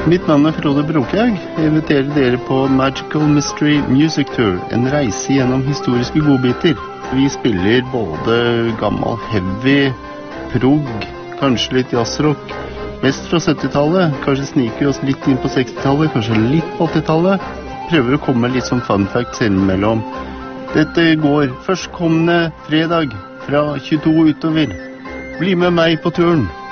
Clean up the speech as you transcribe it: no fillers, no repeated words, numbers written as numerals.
Mitt navn Frode Brokhaug. Jeg inviterer dere på Magical Mystery Music Tour, en reise gjennom historiske godbiter. Vi spiller både gammel heavy, prog, kanskje litt jazzrock, mest fra 70-tallet, kanskje sniker vi oss litt inn på 60-tallet, kanskje litt på 80-tallet. Prøver å komme litt som fun facts innimellom. Dette går førstkommende fredag fra 22 utover. Bli med meg på turen!